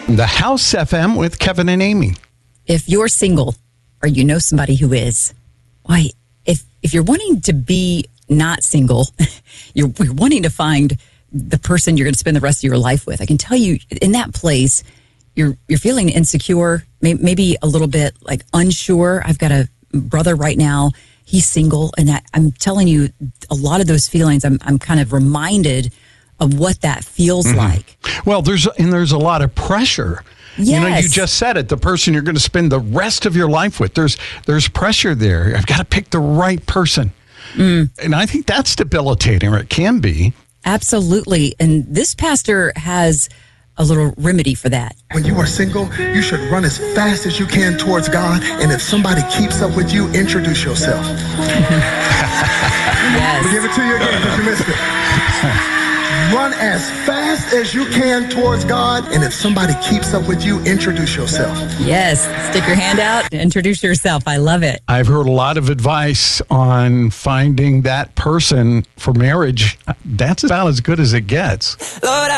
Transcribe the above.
The House FM with Kevin and Amy. If you're single or you know somebody who is, why, if you're wanting to be not single, you're wanting to find the person you're going to spend the rest of your life with. I can tell you in that place, you're feeling insecure, maybe a little bit like unsure. I've got a brother right now. He's single. And I'm telling you, a lot of those feelings, I'm kind of reminded of what that feels like. Well, there's a lot of pressure. Yes. You know, you just said it, the person you're going to spend the rest of your life with. There's pressure there. I've got to pick the right person. And I think that's debilitating, or it can be. Absolutely. And this pastor has a little remedy for that. When you are single, you should run as fast as you can towards God. And if somebody keeps up with you, introduce yourself. Yes. I'll give it to you again because you missed it. Run as fast as you can towards God. And if somebody keeps up with you, introduce yourself. Yes. Stick your hand out. Introduce yourself. I love it. I've heard a lot of advice on finding that person for marriage. That's about as good as it gets. Lord,